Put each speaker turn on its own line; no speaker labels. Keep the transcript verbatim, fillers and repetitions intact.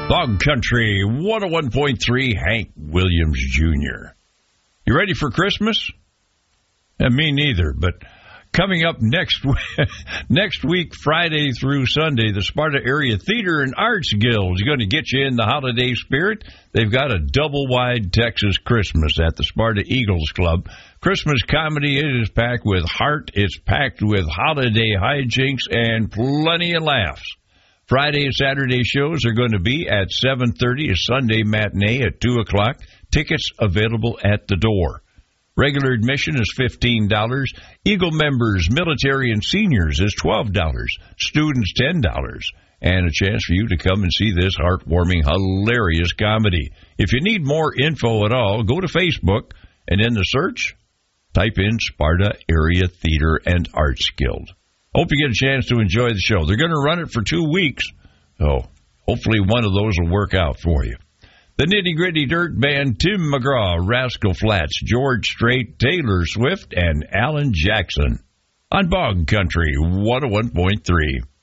Bog Country one oh one point three, Hank Williams Junior You ready for Christmas? Uh, me neither, but coming up next next week, Friday through Sunday, the Sparta Area Theater and Arts Guild is going to get you in the holiday spirit. They've got a double-wide Texas Christmas at the Sparta Eagles Club. Christmas comedy, it is packed with heart, it's packed with holiday hijinks, and plenty of laughs. Friday and Saturday shows are going to be at seven thirty, a Sunday matinee at two o'clock. Tickets available at the door. Regular admission is fifteen dollars. Eagle members, military, and seniors is twelve dollars. Students, ten dollars. And a chance for you to come and see this heartwarming, hilarious comedy. If you need more info at all, go to Facebook, and in the search, type in Sparta Area Theater and Arts Guild. Hope you get a chance to enjoy the show. They're going to run it for two weeks, so hopefully one of those will work out for you. The Nitty Gritty Dirt Band, Tim McGraw, Rascal Flatts, George Strait, Taylor Swift, and Alan Jackson on Bog Country one oh one point three.